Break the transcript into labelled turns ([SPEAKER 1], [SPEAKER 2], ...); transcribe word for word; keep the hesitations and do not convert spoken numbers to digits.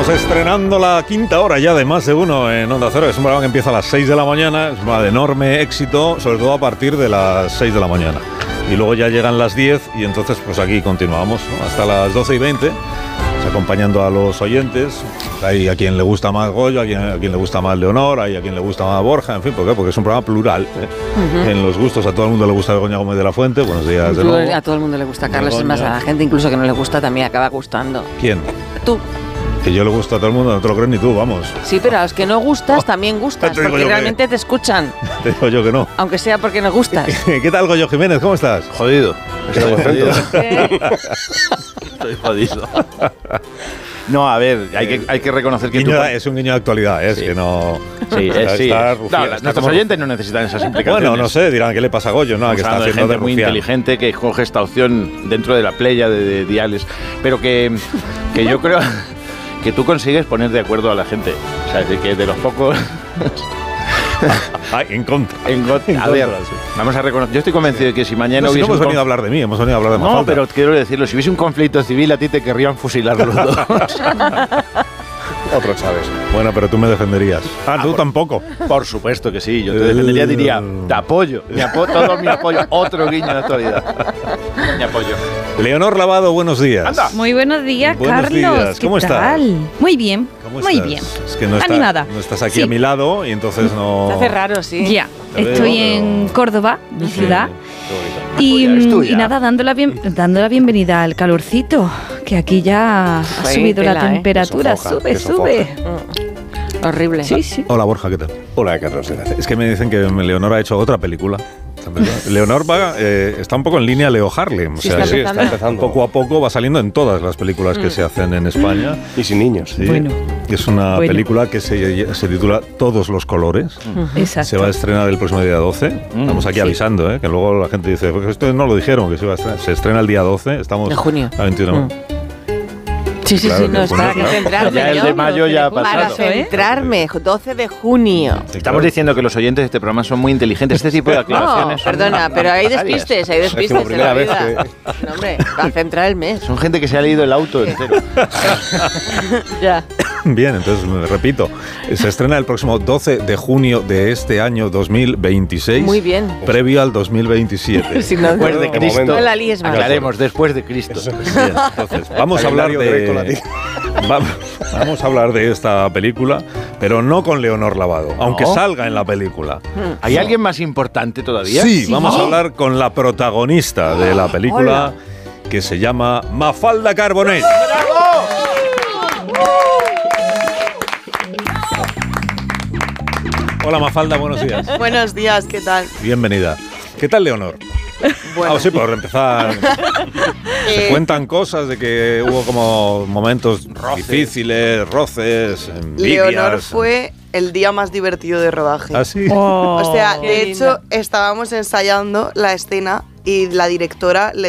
[SPEAKER 1] Estamos estrenando la quinta hora ya de Más de Uno en Onda Cero. Es un programa que empieza a las seis de la mañana, es un programa de enorme éxito, sobre todo a partir de las seis de la mañana. Y luego ya llegan las diez y entonces pues aquí continuamos, ¿no? Hasta las doce y veinte, pues, acompañando a los oyentes. Hay a quien le gusta más Goyo, a quien, a quien le gusta más Leonor, hay a quien le gusta más Borja, en fin, ¿por qué? Porque es un programa plural, ¿eh? Uh-huh. En los gustos, a todo el mundo le gusta Begoña Gómez de la Fuente. Buenos días de nuevo.
[SPEAKER 2] A todo el mundo le gusta Carlos, Begoña. Es más, a la gente incluso que no le gusta también acaba gustando.
[SPEAKER 1] ¿Quién?
[SPEAKER 2] Tú.
[SPEAKER 1] Que yo le gusto a todo el mundo, no te lo crees ni tú, vamos.
[SPEAKER 2] Sí, pero a los que no gustas oh, también gustas, te porque realmente que... te escuchan.
[SPEAKER 1] Te digo yo que no.
[SPEAKER 2] Aunque sea porque no gustas.
[SPEAKER 1] ¿Qué tal, Goyo Jiménez? ¿Cómo estás?
[SPEAKER 3] Jodido.
[SPEAKER 1] Estoy jodido.
[SPEAKER 3] Estoy jodido. No, a ver, hay que, hay que reconocer que...
[SPEAKER 1] Guiño,
[SPEAKER 3] tú...
[SPEAKER 1] Es un guiño de actualidad, es sí. que no...
[SPEAKER 3] Sí, es, sí.
[SPEAKER 1] Está
[SPEAKER 3] es. No, nuestros como... oyentes no necesitan esas implicaciones.
[SPEAKER 1] Bueno, no sé, dirán, ¿qué le pasa a Goyo? No, que está haciendo de
[SPEAKER 3] gente
[SPEAKER 1] de
[SPEAKER 3] muy inteligente que coge esta opción dentro de la playa de, de diales. Pero que, que yo creo... que tú consigues poner de acuerdo a la gente. O sea, de que de los pocos...
[SPEAKER 1] Ay, en contra.
[SPEAKER 3] En, go- en a ver, sí. Vamos a reconocer. Yo estoy convencido de que si mañana
[SPEAKER 1] no,
[SPEAKER 3] hubiese...
[SPEAKER 1] Si no hemos
[SPEAKER 3] un
[SPEAKER 1] venido
[SPEAKER 3] conf...
[SPEAKER 1] a hablar de mí, hemos venido a hablar de
[SPEAKER 3] No,
[SPEAKER 1] Mafalda.
[SPEAKER 3] pero quiero decirlo, si hubiese un conflicto civil, a ti te querrían fusilar los dos.
[SPEAKER 1] Otro Chávez. Bueno, pero tú me defenderías. Ah, ah tú por, tampoco.
[SPEAKER 3] Por supuesto que sí. Yo te defendería, diría, te apoyo. Mi apo- todo mi apoyo. Otro guiño de actualidad. Mi apoyo.
[SPEAKER 1] Leonor Lavado, buenos días.
[SPEAKER 4] Anda. Muy buenos días,
[SPEAKER 1] buenos
[SPEAKER 4] Carlos.
[SPEAKER 1] Días. ¿Cómo
[SPEAKER 4] ¿Qué
[SPEAKER 1] estás?
[SPEAKER 4] Tal? Muy bien.
[SPEAKER 1] ¿Cómo
[SPEAKER 4] Muy
[SPEAKER 1] estás?
[SPEAKER 4] bien.
[SPEAKER 1] Es que no, está,
[SPEAKER 4] Animada.
[SPEAKER 1] no estás aquí
[SPEAKER 4] sí.
[SPEAKER 1] a mi lado y entonces no...
[SPEAKER 2] Se hace raro, sí.
[SPEAKER 4] Ya.
[SPEAKER 1] Te
[SPEAKER 4] Estoy
[SPEAKER 1] veo,
[SPEAKER 4] en
[SPEAKER 1] pero...
[SPEAKER 4] Córdoba, mi
[SPEAKER 1] sí.
[SPEAKER 4] ciudad.
[SPEAKER 1] Y,
[SPEAKER 4] y, y nada, dando la, bien, dando la bienvenida al calorcito, que aquí ya
[SPEAKER 2] Fue
[SPEAKER 4] ha subido
[SPEAKER 2] tela,
[SPEAKER 4] la temperatura.
[SPEAKER 2] ¿eh?
[SPEAKER 1] Sofoca,
[SPEAKER 4] sube, sube.
[SPEAKER 2] Mm. Horrible.
[SPEAKER 4] Sí, sí.
[SPEAKER 1] Hola, Borja, ¿qué tal?
[SPEAKER 3] Hola, Carlos.
[SPEAKER 1] Es que me dicen que Leonor ha hecho otra película. Leonor va, eh, está un poco en línea Leo Harlem. O
[SPEAKER 2] sí,
[SPEAKER 1] sea,
[SPEAKER 2] está,
[SPEAKER 1] sí,
[SPEAKER 2] empezando.
[SPEAKER 1] está empezando. Poco a poco va saliendo en todas las películas que mm. se hacen en España.
[SPEAKER 3] Y sin niños.
[SPEAKER 1] Sí.
[SPEAKER 4] Bueno.
[SPEAKER 1] Es una
[SPEAKER 4] bueno.
[SPEAKER 1] película que se, se titula Todos los colores.
[SPEAKER 4] Mm. Exacto.
[SPEAKER 1] Se va a estrenar el próximo día doce. Mm. Estamos aquí sí. avisando, ¿eh? Que luego la gente dice, pues esto no lo dijeron, que se iba a estrenar. Se estrena el día doce. Estamos
[SPEAKER 2] de junio.
[SPEAKER 1] A veintiuno. Mm.
[SPEAKER 2] Sí, sí, claro, sí, no, es para claro. concentrarme.
[SPEAKER 3] Ya el de mayo ya ha pasado.
[SPEAKER 2] Para centrarme, doce de junio.
[SPEAKER 3] Estamos diciendo que los oyentes de este programa son muy inteligentes. Este tipo de aclaraciones.
[SPEAKER 2] No, perdona, pero hay despistes, hay despistes
[SPEAKER 1] es
[SPEAKER 2] en la vida.
[SPEAKER 1] Que...
[SPEAKER 2] No, hombre, para centrar el mes.
[SPEAKER 3] Son gente que se ha leído el auto entero.
[SPEAKER 2] Ya.
[SPEAKER 1] Bien, entonces me repito, se estrena el próximo doce de junio de este año dos mil veintiséis.
[SPEAKER 2] Muy bien.
[SPEAKER 1] Previo al dos mil veintisiete.
[SPEAKER 2] Si no,
[SPEAKER 3] después de Cristo.
[SPEAKER 2] No la líes más.
[SPEAKER 3] Aclaremos, después de Cristo.
[SPEAKER 1] Bien, entonces, vamos a hablar de... Vamos, vamos a hablar de esta película, pero no con Leonor Lavado, aunque no. salga en la película.
[SPEAKER 3] ¿Hay no. alguien más importante todavía?
[SPEAKER 1] Sí,
[SPEAKER 2] sí,
[SPEAKER 1] vamos
[SPEAKER 2] ¿no?
[SPEAKER 1] a hablar con la protagonista de la película, Hola. que se llama Mafalda Carbonell.
[SPEAKER 3] ¡Bravo!
[SPEAKER 1] Hola Mafalda, buenos días.
[SPEAKER 5] Buenos días, ¿qué tal?
[SPEAKER 1] Bienvenida. ¿Qué tal, Leonor?
[SPEAKER 5] Bueno.
[SPEAKER 1] Ah, sí, por empezar. Se cuentan cosas de que hubo como momentos roces. difíciles, roces, envidias.
[SPEAKER 5] Leonor fue el día más divertido de rodaje.
[SPEAKER 1] ¿Ah, sí?
[SPEAKER 5] Oh, o sea, de
[SPEAKER 2] Qué
[SPEAKER 5] hecho,
[SPEAKER 2] linda.
[SPEAKER 5] estábamos ensayando la escena y la directora le